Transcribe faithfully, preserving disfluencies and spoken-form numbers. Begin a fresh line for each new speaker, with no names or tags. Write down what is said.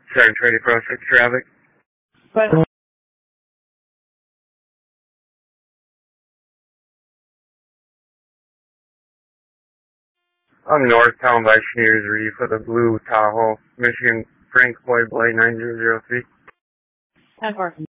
Seven twenty Pro six traffic.
But
I'm Northtown by Schneers Reef for the blue Tahoe, Michigan Frank Boy Boy nine zero zero three.
ten four.